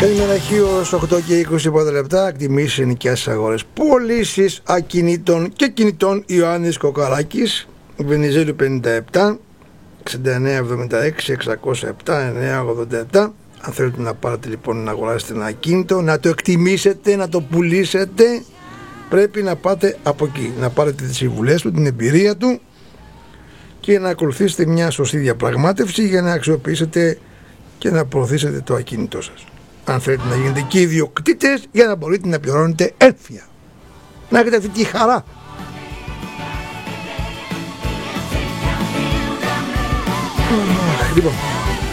Καλημέρα, Χίος, 8 και 20 πρώτα λεπτά. Εκτιμήσεις ενοικιάσεις αγορές. Πωλήσεις ακινήτων και κινητών. Ιωάννης Κοκαράκης, Βενιζέλου 57, 6976, 607, 987. Αν θέλετε να πάρετε λοιπόν να αγοράσετε ένα ακίνητο, να το εκτιμήσετε, να το πουλήσετε, πρέπει να πάτε από εκεί. Να πάρετε τις συμβουλές του, την εμπειρία του και να ακολουθήσετε μια σωστή διαπραγμάτευση για να αξιοποιήσετε και να προωθήσετε το ακίνητό σας. Αν θέλετε να γίνετε και ιδιοκτήτες για να μπορείτε να πληρώνετε ένφια. Να έχετε αυτή τη χαρά. Λοιπόν,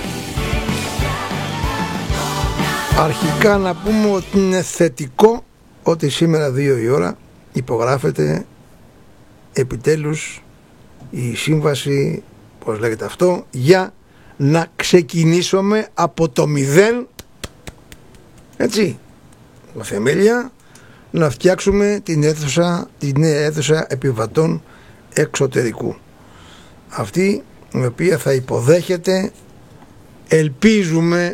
αρχικά να πούμε ότι είναι θετικό ότι σήμερα 2 η ώρα υπογράφεται επιτέλους η σύμβαση, πώς λέγεται αυτό, για να ξεκινήσουμε από το 0, έτσι, με θεμέλια, να φτιάξουμε την νέα αίθουσα επιβατών εξωτερικού. Αυτή η οποία θα υποδέχεται, ελπίζουμε,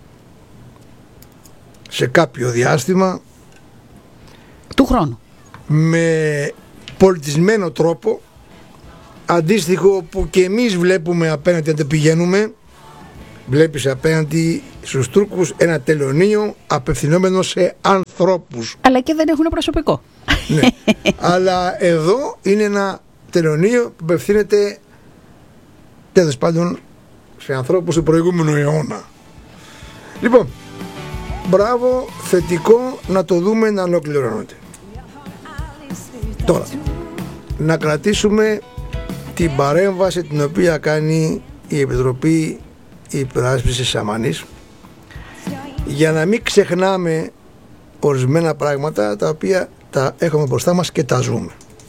σε κάποιο διάστημα του χρόνου, με πολιτισμένο τρόπο, αντίστοιχο που και εμείς βλέπουμε απέναντι όταν πηγαίνουμε. Βλέπεις απέναντι στους Τούρκους ένα τελωνείο απευθυνόμενο σε ανθρώπους. Αλλά και δεν έχουν προσωπικό. Ναι. Αλλά εδώ είναι ένα τελωνείο που απευθύνεται τέλος πάντων σε ανθρώπους του προηγούμενου αιώνα. Λοιπόν, μπράβο, θετικό, να το δούμε να ολοκληρώνεται. Τώρα, να κρατήσουμε την παρέμβαση την οποία κάνει η Επιτροπή Υπεράσπισης Σαμανής, για να μην ξεχνάμε ορισμένα πράγματα τα οποία τα έχουμε μπροστά μας και τα ζούμε.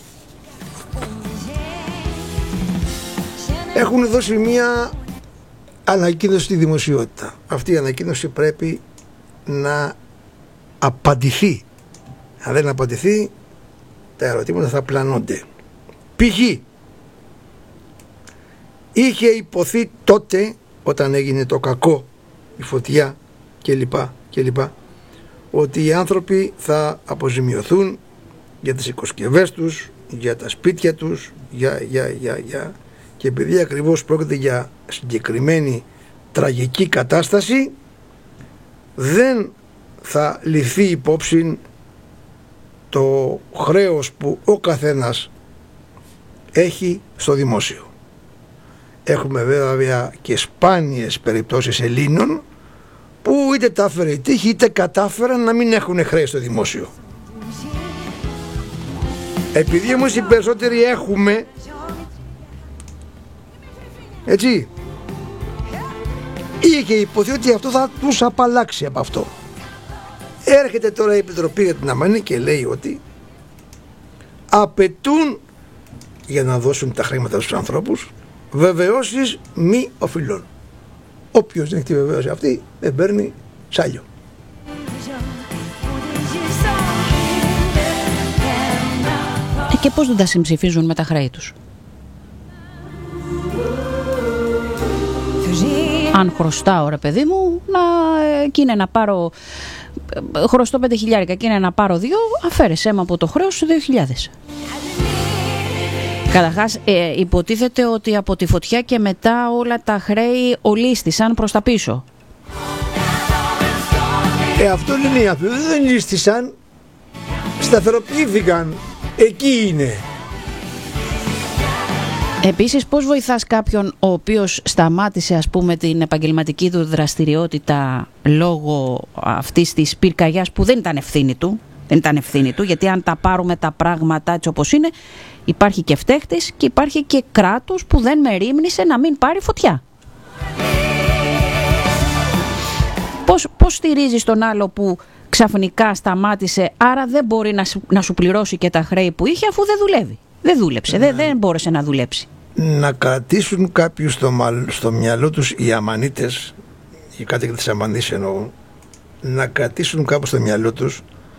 Έχουν δώσει μια ανακοίνωση στη δημοσιότητα. Αυτή η ανακοίνωση πρέπει να απαντηθεί. Αν δεν απαντηθεί, τα ερωτήματα θα πλανώνται. Π.χ. είχε υποθεί τότε, όταν έγινε το κακό, η φωτιά κλπ, ότι οι άνθρωποι θα αποζημιωθούν για τις οικοσκευές τους, για τα σπίτια τους, και επειδή ακριβώς πρόκειται για συγκεκριμένη τραγική κατάσταση, δεν θα ληφθεί υπόψη το χρέος που ο καθένας έχει στο δημόσιο. Έχουμε βέβαια και σπάνιες περιπτώσεις Ελλήνων που είτε τα έφερε η τύχη είτε κατάφεραν να μην έχουν χρέη στο δημόσιο. Επειδή όμως οι περισσότεροι έχουμε, έτσι, είχε υποθεί ότι αυτό θα τους απαλλάξει από αυτό. Έρχεται τώρα η Επιτροπή για την Αμανή και λέει ότι απαιτούν, για να δώσουν τα χρήματα στους ανθρώπους, βεβαιώσεις μη οφειλών. Όποιος δεν έχει τη βεβαίωση αυτή δεν παίρνει σάλιο. Και πώς δεν τα συμψηφίζουν με τα χρέη τους? Αν χρωστάω, ρε παιδί μου, εκείνη να πάρω, χρωστώ 5.000, εκείνη να πάρω 2, αφαίρεσέ με από το χρέος σου 2.000. Καταρχάς, υποτίθεται ότι από τη φωτιά και μετά όλα τα χρέη ολίσθησαν προς τα πίσω. Αυτό είναι, αυτοί δεν λύστησαν, σταθεροποιήθηκαν, εκεί είναι. Επίσης, πώς βοηθάς κάποιον ο οποίος σταμάτησε, ας πούμε, την επαγγελματική του δραστηριότητα λόγω αυτής της πυρκαγιάς που δεν ήταν ευθύνη του? Δεν ήταν ευθύνη του, γιατί αν τα πάρουμε τα πράγματα έτσι όπως είναι, υπάρχει και φταίχτης και υπάρχει και κράτος που δεν μερίμνησε να μην πάρει φωτιά. Πώς στηρίζεις τον άλλο που ξαφνικά σταμάτησε, άρα δεν μπορεί να σου πληρώσει και τα χρέη που είχε, αφού δεν δουλεύει? Δεν δούλεψε, δεν μπόρεσε να δουλέψει. Να κρατήσουν κάποιους στο μυαλό τους οι αμανίτες, οι κάτοικοι της Αμανής εννοώ, να κρατήσουν κάπου στο μυαλό τους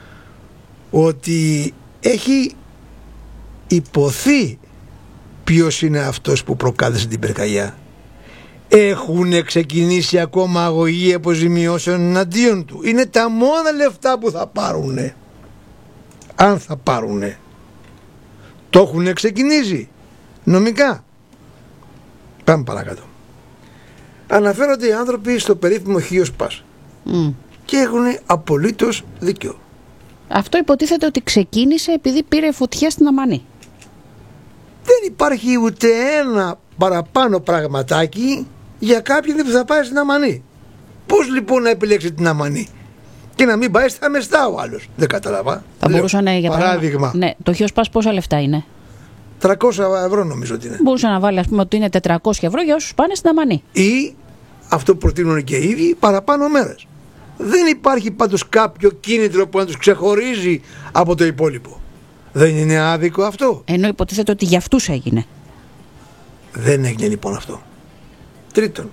ότι έχει υποθεί ποιος είναι αυτός που προκάλεσε την πυρκαγιά. Έχουν ξεκινήσει ακόμα αγωγή αποζημιώσεων εναντίον του. Είναι τα μόνα λεφτά που θα πάρουνε. Αν θα πάρουνε. Το έχουν ξεκινήσει νομικά. Πάμε παρακάτω. Αναφέρονται οι άνθρωποι στο περίφημο Χίος Πας και έχουν απολύτως δίκιο. Αυτό υποτίθεται ότι ξεκίνησε επειδή πήρε φωτιά στην Αμανή. Δεν υπάρχει ούτε ένα παραπάνω πραγματάκι για κάποιον που θα πάει στην Αμανή. Πώς λοιπόν να επιλέξει την Αμανή και να μην πάει στα Μεστά ο άλλος? Δεν κατάλαβα. Θα μπορούσαν, για παράδειγμα. Ναι, το Χίος Πας πόσα λεφτά είναι? 300 ευρώ νομίζω ότι είναι. Μπορούσε να βάλει, ας πούμε, ότι είναι 400 ευρώ για όσους πάνε στην Αμανή. Ή αυτό που προτείνουν και οι ίδιοι, παραπάνω μέρες. Δεν υπάρχει πάντως κάποιο κίνητρο που να τους ξεχωρίζει από το υπόλοιπο. Δεν είναι άδικο αυτό? Ενώ υποτίθεται ότι για αυτούς έγινε. Δεν έγινε λοιπόν αυτό. Τρίτον,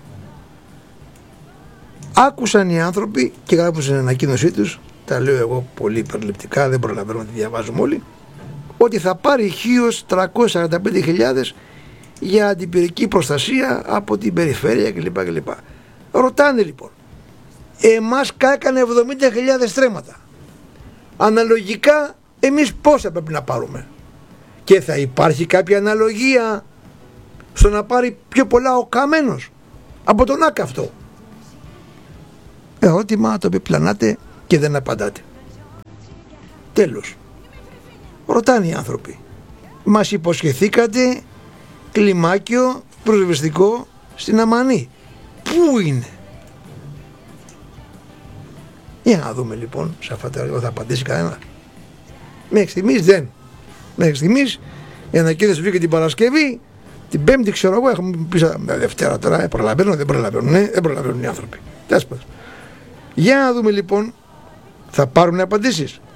άκουσαν οι άνθρωποι και γράφουν στην ανακοίνωσή τους, τα λέω εγώ πολύ περιληπτικά, δεν προλαβαίνουμε να τη διαβάζουμε όλοι, ότι θα πάρει Χίος 345.000 για αντιπυρική προστασία από την περιφέρεια κλπ. Ρωτάνε λοιπόν, εμάς κάκανε 70.000 στρέμματα. Αναλογικά εμείς πόσα πρέπει να πάρουμε? Και θα υπάρχει κάποια αναλογία στο να πάρει πιο πολλά ο Καμένος από τον Άκα αυτό? Ερώτημα το επιπλανάτε και δεν απαντάτε. Τέλος, ρωτάνε οι άνθρωποι, μας υποσχεθήκατε κλιμάκιο προσβεστικό στην Αμανή, πού είναι? Για να δούμε λοιπόν, σε αυτά τα έργα θα απαντήσει κανένα? Μέχρι στιγμής δεν. Μέχρι στιγμής η ανακοίνωση βγήκε την Παρασκευή, την Πέμπτη ξέρω εγώ, έχουμε πει Δευτέρα τώρα, προλαβαίνουν, δεν προλαβαίνουν οι άνθρωποι. Για να δούμε λοιπόν, θα πάρουν απαντήσεις?